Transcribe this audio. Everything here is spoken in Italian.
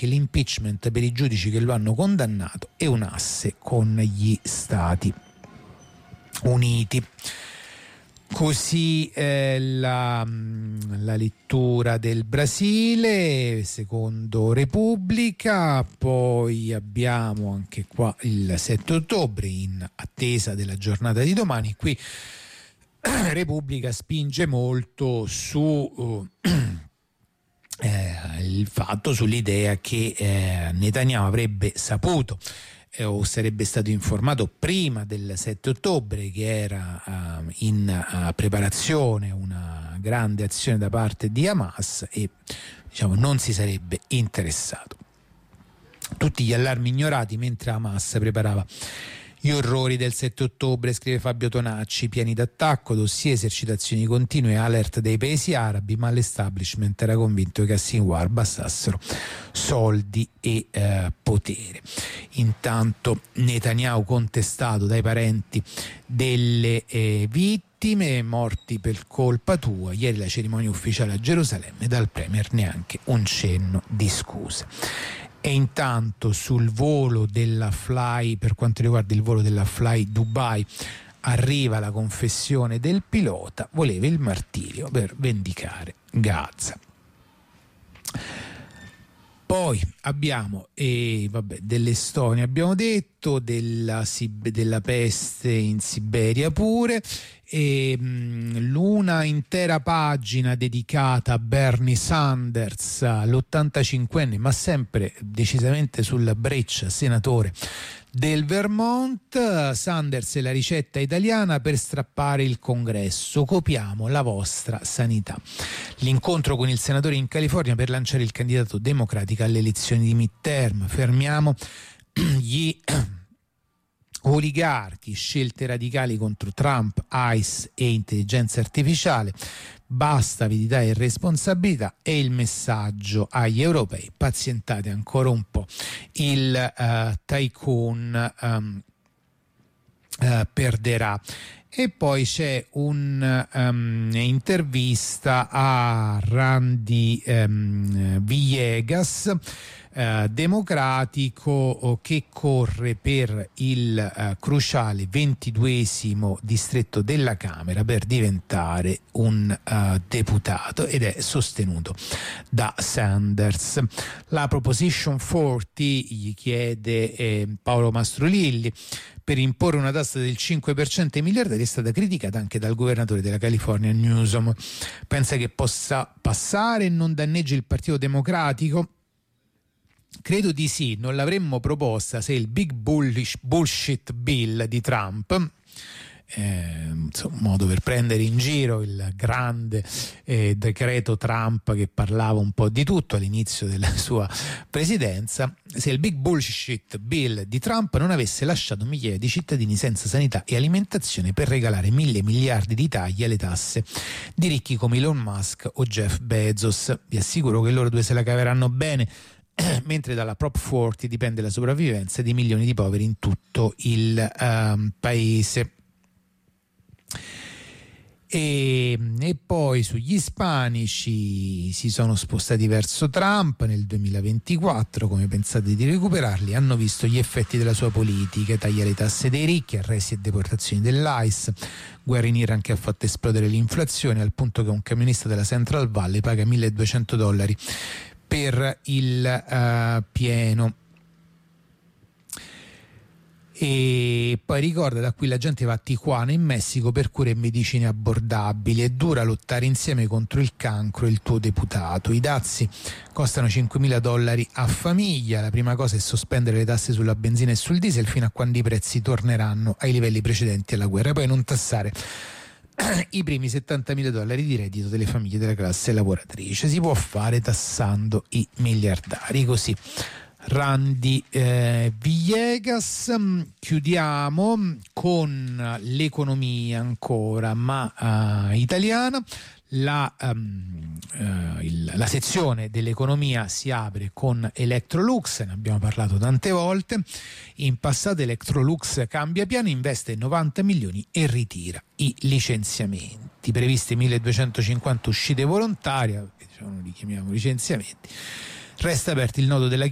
anche l'impeachment per i giudici che lo hanno condannato e un asse con gli Stati Uniti. Così la lettura del Brasile secondo Repubblica. Poi abbiamo anche qua il 7 ottobre in attesa della giornata di domani. Qui Repubblica spinge molto su il fatto, sull'idea che Netanyahu avrebbe saputo o sarebbe stato informato prima del 7 ottobre che era in preparazione una grande azione da parte di Hamas e non si sarebbe interessato. Tutti gli allarmi ignorati mentre Hamas preparava gli orrori del 7 ottobre, scrive Fabio Tonacci, piani d'attacco, dossier, esercitazioni continue, alert dei paesi arabi, ma l'establishment era convinto che a Sinwar bastassero soldi e potere. Intanto Netanyahu contestato dai parenti delle vittime, morti per colpa tua, ieri la cerimonia ufficiale a Gerusalemme, dal premier neanche un cenno di scuse. E intanto sul volo della Fly, per quanto riguarda il volo della Fly Dubai, arriva la confessione del pilota, voleva il martirio per vendicare Gaza. Poi abbiamo dell'Estonia abbiamo detto, della peste in Siberia pure, e l'una intera pagina dedicata a Bernie Sanders, l'85enne, ma sempre decisamente sulla breccia, senatore del Vermont. Sanders è la ricetta italiana per strappare il Congresso, copiamo la vostra sanità. L'incontro con il senatore in California per lanciare il candidato democratico alle elezioni di midterm. Fermiamo gli oligarchi, scelte radicali contro Trump, ICE e intelligenza artificiale, basta avidità e irresponsabilità, e il messaggio agli europei: pazientate ancora un po', il tycoon perderà. E poi c'è un'intervista a Randy Villegas, democratico, che corre per il cruciale 22esimo distretto della Camera per diventare un deputato, ed è sostenuto da Sanders. La Proposition 40 gli chiede Paolo Mastrolilli per imporre una tassa del 5% ai miliardari, è stata criticata anche dal governatore della California Newsom. Pensa che possa passare e non danneggi il Partito Democratico? Credo di sì, non l'avremmo proposta se il big bullshit bill di Trump, un modo per prendere in giro il grande decreto Trump che parlava un po' di tutto all'inizio della sua presidenza, se il big bullshit bill di Trump non avesse lasciato migliaia di cittadini senza sanità e alimentazione per regalare 1.000 miliardi di tagli alle tasse di ricchi come Elon Musk o Jeff Bezos. Vi assicuro che loro due se la caveranno bene, mentre dalla Prop 40 dipende la sopravvivenza di milioni di poveri in tutto il paese. E poi sugli ispanici si sono spostati verso Trump nel 2024. Come pensate di recuperarli? Hanno visto gli effetti della sua politica: tagliare le tasse dei ricchi, arresti e deportazioni dell'ICE, guerra in Iran che ha fatto esplodere l'inflazione, al punto che un camionista della Central Valley paga $1.200 per il pieno. E poi ricorda, da qui la gente va a Tijuana in Messico per cure e medicine abbordabili. È dura lottare insieme contro il cancro, il tuo deputato. I dazi costano $5.000 a famiglia. La prima cosa è sospendere le tasse sulla benzina e sul diesel fino a quando i prezzi torneranno ai livelli precedenti alla guerra, poi non tassare i primi $70.000 di reddito delle famiglie della classe lavoratrice. Si può fare tassando i miliardari. Così Randy Villegas. Chiudiamo con l'economia ancora, ma italiana. La sezione dell'economia si apre con Electrolux, ne abbiamo parlato tante volte. In passato Electrolux cambia piano, investe 90 milioni e ritira i licenziamenti. Previste 1.250 uscite volontarie, li chiamiamo licenziamenti. Resta aperto il nodo della